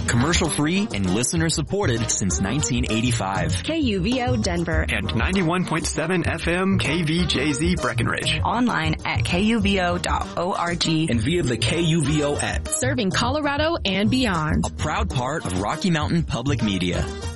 Commercial free and listener supported since 1985. KUVO Denver. And 91.7 FM KVJZ Breckenridge. Online at kuvo.org. And via the KUVO app. Serving Colorado and beyond. A proud part of Rocky Mountain Public Media.